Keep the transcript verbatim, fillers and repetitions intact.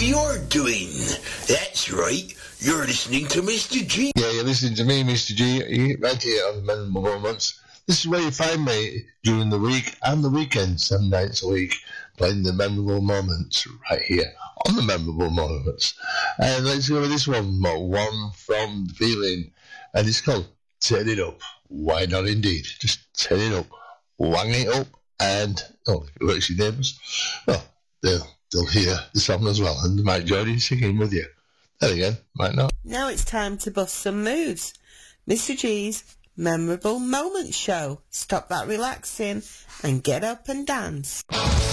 you're doing. That's right. You're listening to Mister G. Yeah, you're listening to me, Mister G, right here on the Memorable Moments. This is where you find me during the week and the weekend, seven nights a week, playing the Memorable Moments right here on the Memorable Moments. And let's go with this one, one from The Feeling, and it's called Turn It Up. Why not indeed? Just turn it up, wang it up, and, oh, what's your neighbours? Well, they'll, they'll hear the song as well, and they might join in singing with you. Then again, might not. Now it's time to bust some moves. Mister G's Memorable Moments Show. Stop that relaxing and get up and dance.